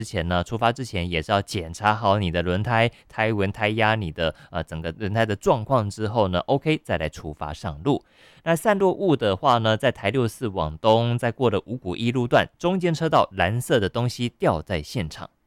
之前呢，出发之前也是要检查好你的轮胎、胎纹、胎压，你的整个轮胎的状况之后呢，OK 再来出发上路。那散落物的话呢，在台64往东，在过了五股一路段中间车道，蓝色的东西掉在现场。